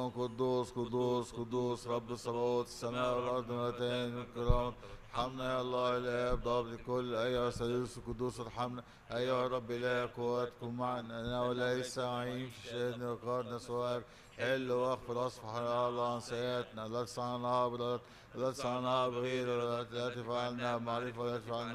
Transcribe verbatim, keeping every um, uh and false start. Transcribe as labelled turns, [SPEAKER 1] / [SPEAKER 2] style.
[SPEAKER 1] قدوس قدوس قدوس رب الصلوات السماء والأرض ملتين الكرام. ارحمنا يا الله الآب ضابط الكل، أيها الثالوث القدوس ارحمنا. أيها الرب إله قواتكم معنا، أنا وليس عين في شأن وقارنا سواك. حل واغفر واصفح يا الله عن سيئاتنا، لا تصنعنا بالغلط، لا تصنعنا بغير، لا تفعلنا بمعرفة، ولا تفعلنا